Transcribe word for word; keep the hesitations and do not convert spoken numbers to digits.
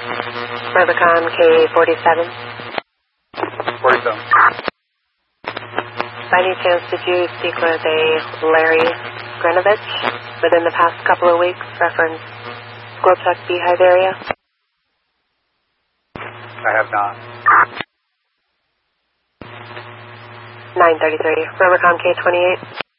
Rubicon K forty-seven. forty-seven. By any chance, did you speak with a Larry Grinovich within the past couple of weeks, reference Squilchuck Beehive area? I have not. nine thirty-three. Rubicon K twenty-eight.